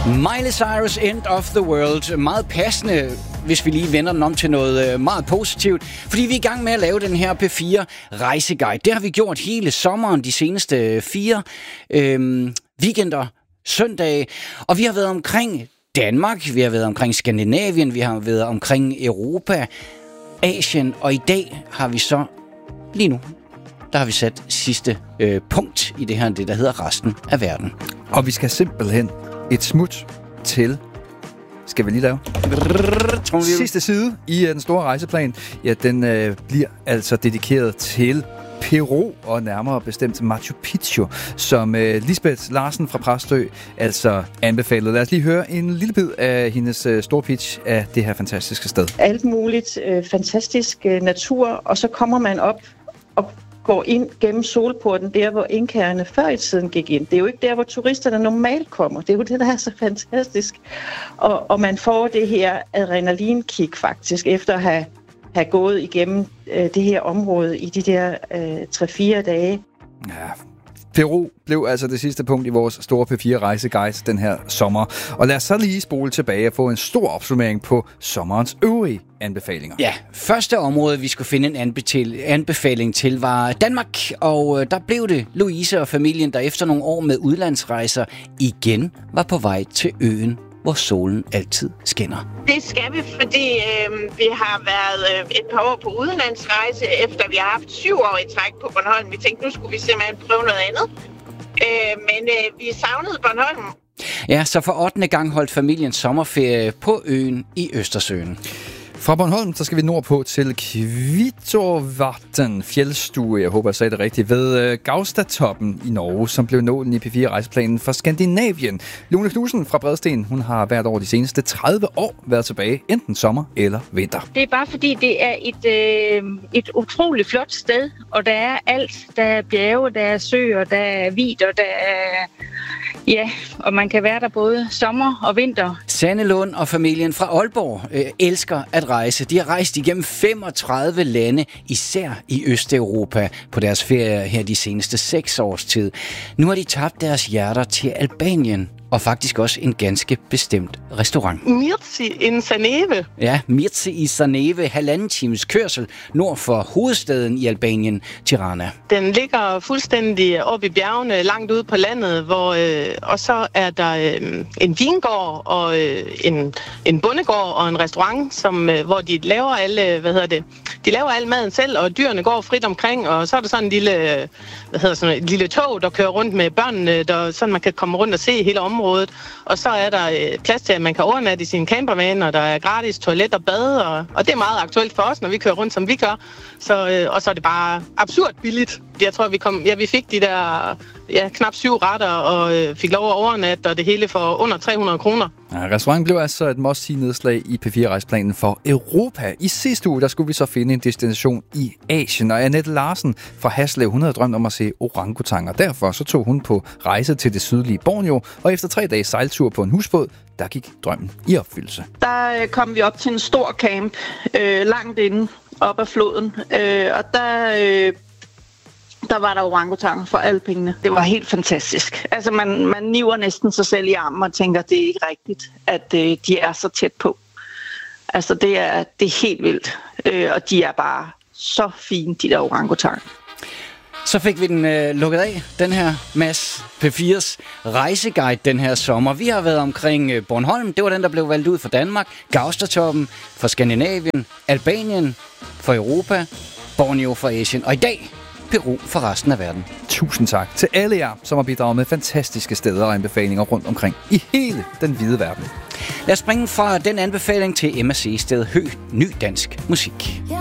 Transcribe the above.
Miley Cyrus, End of the World. Meget passende, hvis vi lige vender den om til noget meget positivt. Fordi vi er i gang med at lave den her P4 rejseguide. Det har vi gjort hele sommeren, de seneste 4 weekender, søndage. Og vi har været omkring Danmark, vi har været omkring Skandinavien, vi har været omkring Europa, Asien. Og i dag har vi så, lige nu, der har vi sat sidste punkt i det her, det der hedder resten af verden. Og vi skal simpelthen et smut til, skal vi lige lave? Sidste side i den store rejseplan, ja, den bliver altså dedikeret til Peru, og nærmere bestemt Machu Picchu, som Lisbeth Larsen fra Præstø altså anbefalede. Lad os lige høre en lille bid af hendes store pitch af det her fantastiske sted. Alt muligt fantastisk natur, og så kommer man op og går ind gennem solporten, der hvor inkaerne før i tiden gik ind. Det er jo ikke der, hvor turisterne normalt kommer. Det er jo det, der er så fantastisk. Og man får det her adrenalinkick faktisk, efter at have gået igennem det her område i de der 3-4 dage. Ja. Peru blev altså det sidste punkt i vores store P4-rejseguide den her sommer. Og lad os så lige spole tilbage og få en stor opsummering på sommerens øvrige anbefalinger. Ja, første område, vi skulle finde en anbefaling til, var Danmark. Og der blev det Louise og familien, der efter nogle år med udlandsrejser igen var på vej til øen, hvor solen altid skinner. Det skal vi, fordi vi har været et par år på udenlandsrejse, efter vi har haft 7 år i træk på Bornholm. Vi tænkte, nu skulle vi simpelthen prøve noget andet. Men vi savnede Bornholm. Ja, så for 8. gang holdt familien sommerferie på øen i Østersøen. Fra Bornholm, så skal vi nordpå til Kvittorvatn fjeldstue, jeg håber, jeg sagde det rigtigt, ved Gaustatoppen i Norge, som blev nålen i P4-rejseplanen for Skandinavien. Lone Knudsen fra Bredsten, hun har hvert år de seneste 30 år været tilbage, enten sommer eller vinter. Det er bare fordi, det er et utroligt flot sted, og der er alt. Der er bjerge, der er søer, der er vidder, der er... Ja, og man kan være der både sommer og vinter. Sanne Lund og familien fra Aalborg elsker at rejse. De har rejst igennem 35 lande, især i Østeuropa, på deres ferie her de seneste 6 års tid. Nu har de tabt deres hjerter til Albanien, og faktisk også en ganske bestemt restaurant. Mirci in Saneve. Ja, Mirci i Saneve, 1,5 times kørsel nord for hovedstaden i Albanien, Tirana. Den ligger fuldstændig oppe i bjergene, langt ude på landet, og så er der en vingård og en bondegård og en restaurant, hvor de laver de laver al maden selv, og dyrene går frit omkring, og så er der sådan et lille tog, der kører rundt med børnene, så man kan komme rundt og se hele området. Og så er der plads til, at man kan overnatte i sin campervan, og der er gratis toilet og bad, og det er meget aktuelt for os, når vi kører rundt, som vi gør. Og så er det bare absurd billigt. Jeg tror, vi fik de der knap 7 retter, og fik lov at overnatte, og det hele for under 300 kroner. Ja, restauranten blev altså et must-see-nedslag i P4-rejseplanen for Europa. I sidste uge, der skulle vi så finde en destination i Asien, og Annette Larsen fra Haslev, hun havde drømt om at se orangutanger. Derfor så tog hun på rejse til det sydlige Borneo, og efter 3 dages sejltur på en husbåd, der gik drømmen i opfyldelse. Der kom vi op til en stor camp, langt inde op ad floden, og der var der orangutanger for alle pengene. Det var helt fantastisk. Altså man niver næsten sig selv i armen og tænker, det er ikke rigtigt, at de er så tæt på. Altså det er helt vildt, og de er bare så fine, de der orangutanger. Så fik vi den lukket af, den her Mads P4's rejseguide den her sommer. Vi har været omkring Bornholm, det var den, der blev valgt ud for Danmark, Gaustatoppen for Skandinavien, Albanien for Europa, Borneo for Asien, og i dag Peru for resten af verden. Tusind tak til alle jer, som har bidraget med fantastiske steder og anbefalinger rundt omkring i hele den hvide verden. Lad os springe fra den anbefaling til Emma C. Sted Høgh, ny dansk musik.